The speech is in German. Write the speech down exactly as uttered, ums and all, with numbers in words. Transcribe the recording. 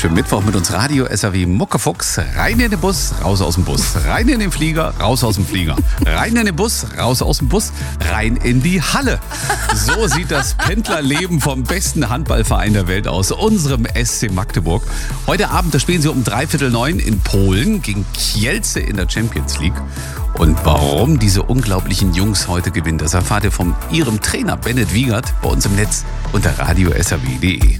wunderschönen Mittwoch mit uns Radio S R W Muckefuchs. Rein in den Bus, raus aus dem Bus. Rein in den Flieger, raus aus dem Flieger. Rein in den Bus, raus aus dem Bus. Rein in die Halle. So sieht das Pendlerleben vom besten Handballverein der Welt aus, unserem S C Magdeburg. Heute Abend, da spielen sie um dreiviertel neun in Polen gegen Kielce in der Champions League. Und warum diese unglaublichen Jungs heute gewinnen, das erfahrt ihr von ihrem Trainer Bennett Wiegert bei uns im Netz unter radio s r w punkt d e.